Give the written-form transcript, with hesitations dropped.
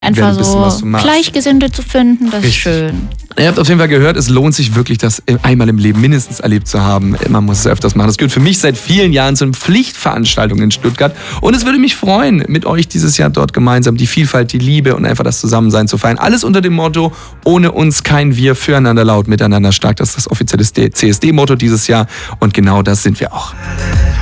Einfach bisschen, was du so machst. Gleichgesinnte zu finden, das ist schön. Ihr habt auf jeden Fall gehört, es lohnt sich wirklich, das einmal im Leben mindestens erlebt zu haben. Man muss es öfters machen. Das gehört für mich seit vielen Jahren zu einer Pflichtveranstaltung in Stuttgart. Und es würde mich freuen, mit euch dieses Jahr dort gemeinsam die Vielfalt, die Liebe und einfach das Zusammensein zu feiern. Alles unter dem Motto, ohne uns kein Wir, füreinander laut, miteinander stark. Das ist das offizielle CSD-Motto dieses Jahr. Und genau das sind wir auch.